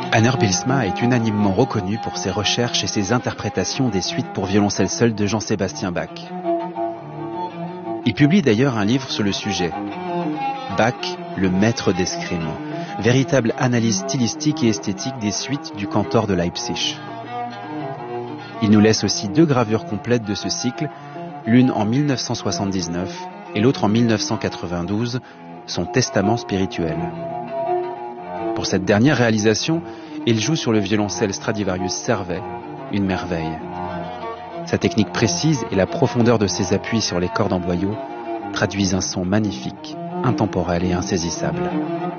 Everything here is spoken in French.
Hanner Bijlsma est unanimement reconnu pour ses recherches et ses interprétations des suites pour violoncelle seul de Jean-Sébastien Bach. Il publie d'ailleurs un livre sur le sujet, Bach, le maître d'escrime, véritable analyse stylistique et esthétique des suites du cantor de Leipzig. Il nous laisse aussi 2 gravures complètes de ce cycle, l'une en 1979 et l'autre en 1992, son testament spirituel. Pour cette dernière réalisation, il joue sur le violoncelle Stradivarius Servet, une merveille. Sa technique précise et la profondeur de ses appuis sur les cordes en boyau traduisent un son magnifique, intemporel et insaisissable.